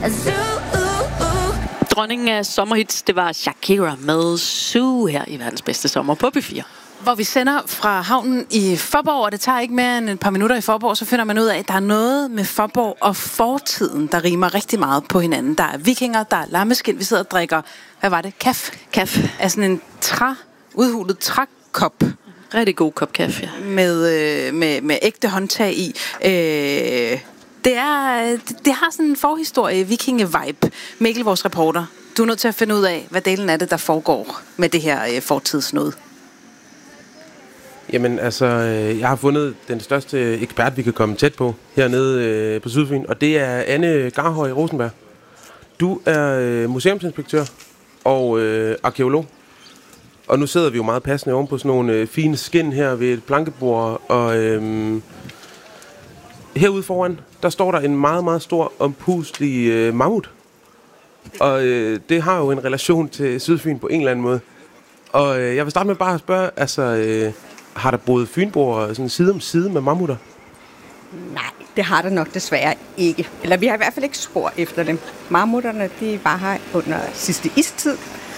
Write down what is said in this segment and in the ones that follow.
Dronningen af sommerhits, det var Shakira med Zoo her i verdens bedste sommer på P4. Hvor vi sender fra havnen i Faaborg, og det tager ikke mere end et par minutter i Faaborg, så finder man ud af, at der er noget med Faaborg og fortiden, der rimer rigtig meget på hinanden. Der er vikinger, der er lammeskind, vi sidder og drikker, hvad var det? Kaf. Af sådan en udhulet trækop. Rigtig god kop kaffe, ja. Med ægte håndtag i. Det har sådan en forhistorie, vikinge-vibe. Mikkel, vores reporter, du er nødt til at finde ud af, hvad delen af det, der foregår med det her fortidsnode. Jamen altså, jeg har fundet den største ekspert, vi kan komme tæt på hernede på Sydfyn, og det er Anne Garhøj Rosenberg. Du er museumsinspektør og arkæolog, og nu sidder vi jo meget passende oven på sådan nogle fine skin her ved et plankebord, og herude foran, der står der en meget, meget stor ompustlig mammut, og det har jo en relation til Sydfyn på en eller anden måde. Og jeg vil starte med bare at spørge, altså... har der boet fynboer sådan side om side med mammutter? Nej, det har der nok desværre ikke. Eller vi har i hvert fald ikke spor efter dem. Mammutterne, de var her under sidste istid,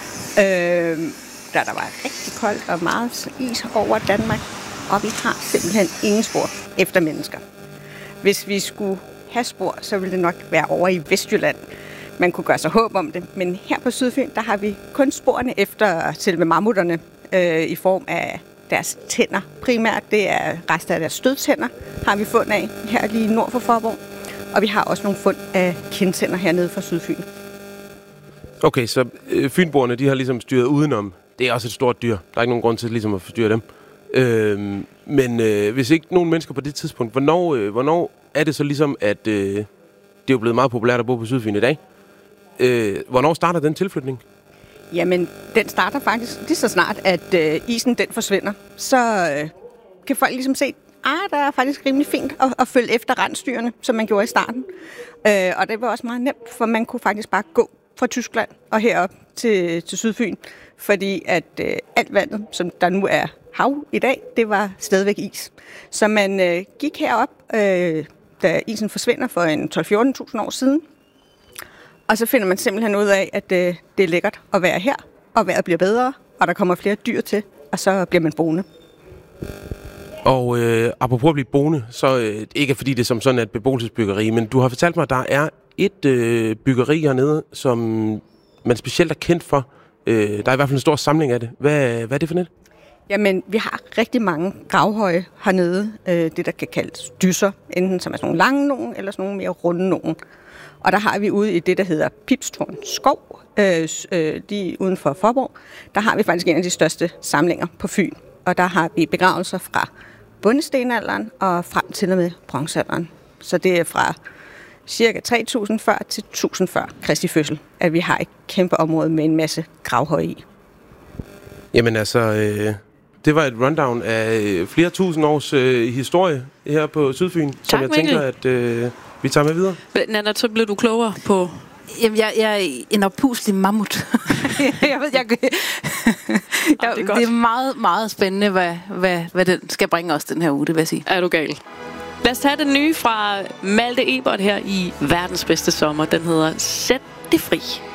da der var rigtig koldt og meget is over Danmark. Og vi har simpelthen ingen spor efter mennesker. Hvis vi skulle have spor, så ville det nok være over i Vestjylland. Man kunne gøre sig håb om det. Men her på Sydfyn, der har vi kun sporene efter selve mammutterne i form af deres tænder primært. Det er rester af deres stødtænder, har vi fund af her lige nord for Faaborg. Og vi har også nogle fund af kindtænder hernede fra Sydfyn. Okay, så fynboerne, de har ligesom styret udenom. Det er også et stort dyr. Der er ikke nogen grund til ligesom at forstyrre dem. Men hvis ikke nogen mennesker på det tidspunkt, hvornår er det så ligesom, at det er jo blevet meget populært at bo på Sydfyn i dag? Hvornår starter den tilflytning? Jamen, den starter faktisk lige så snart, at isen den forsvinder. Så kan folk ligesom se, der er faktisk rimelig fint at følge efter rensdyrene, som man gjorde i starten. Og det var også meget nemt, for man kunne faktisk bare gå fra Tyskland og herop til Sydfyn. Fordi at alt vandet, som der nu er hav i dag, det var stadigvæk is. Så man gik herop, da isen forsvinder for en 12-14.000 år siden. Og så finder man simpelthen ud af, at det er lækkert at være her, og vejret bliver bedre, og der kommer flere dyr til, og så bliver man boende. Og apropos at blive boende, så ikke fordi det som sådan er et beboelsesbyggeri, men du har fortalt mig, at der er et byggeri hernede, som man specielt er kendt for. Der er i hvert fald en stor samling af det. Hvad er det for net? Jamen, vi har rigtig mange gravhøje hernede, det der kan kaldes dysser, enten som er sådan nogle lange nogen, eller sådan nogle mere runde nogen. Og der har vi ude i det, der hedder Pibstårn Skov, lige uden for Faaborg, der har vi faktisk en af de største samlinger på Fyn. Og der har vi begravelser fra bondestenalderen og frem til og med bronzealderen. Så det er fra cirka 3000 før til 1000 før Kristi fødsel, at vi har et kæmpe område med en masse gravhøje i. Jamen altså, det var et rundown af flere tusind års historie her på Sydfyn, tak, som jeg tænker, at vi tager med videre. Nanna, så blev du klogere på... Jamen, jeg er en oppuslig mammut. Det er meget, meget spændende, hvad den skal bringe os den her uge, det vil jeg sige. Er du gal? Lad os tage den nye fra Malte Ebert her i verdens bedste sommer. Den hedder Sæt det fri.